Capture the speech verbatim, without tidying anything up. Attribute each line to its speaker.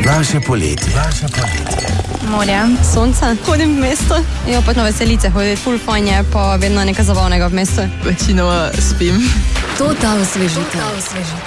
Speaker 1: Naše poletje. Naše poletje.
Speaker 2: Morje, sonce, hodim v mesto. Jo, pa na veselice hoditi, ful fajn je, pa vedno nekaj zabavnega v mestu.
Speaker 3: Večinoma spim.
Speaker 4: To ta osvežitev.